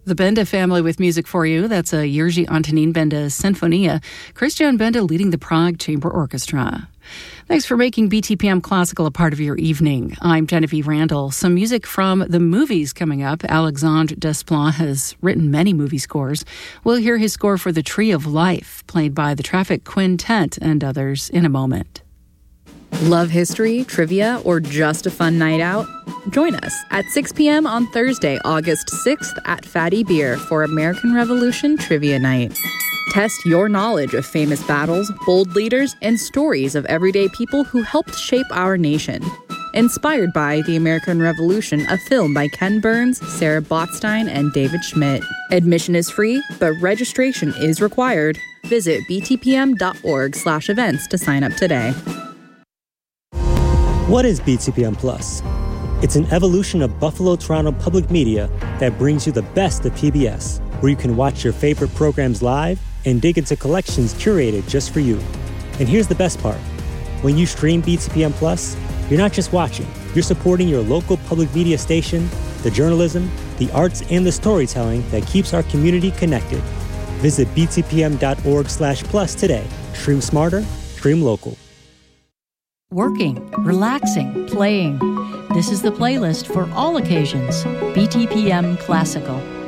The Benda family with music for you. That's a Jerzy Antonín Benda Sinfonia. Christian Benda leading the Prague Chamber Orchestra. Thanks for making BTPM Classical a part of your evening. I'm Genevieve Randall. Some music from the movies coming up. Alexandre Desplat has written many movie scores. We'll hear his score for The Tree of Life, played by the Traffic Quintet and others in a moment. Love history, trivia, or just a fun night out? Join us at 6 p.m. on Thursday, August 6th at Fatty Beer for American Revolution Trivia Night. Test your knowledge of famous battles, bold leaders, and stories of everyday people who helped shape our nation. Inspired by The American Revolution, a film by Ken Burns, Sarah Botstein, and David Schmidt. Admission is free, but registration is required. Visit btpm.org/events to sign up today. What is BTPM Plus? It's an evolution of Buffalo Toronto Public Media that brings you the best of PBS, where you can watch your favorite programs live and dig into collections curated just for you. And here's the best part. When you stream BTPM Plus, you're not just watching, you're supporting your local public media station, the journalism, the arts, and the storytelling that keeps our community connected. Visit btpm.org/plus today. Stream smarter, stream local. Working, relaxing, playing. This is the playlist for all occasions. BTPM Classical.